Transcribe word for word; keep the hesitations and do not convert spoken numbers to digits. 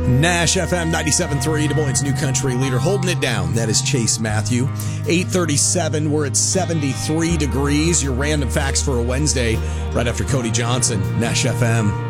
Nash F M ninety-seven point three, Des Moines' new country leader, holding it down. That is Chase Matthew. eight thirty-seven, we're at seventy-three degrees. Your random facts for a Wednesday, right after Cody Johnson, Nash F M.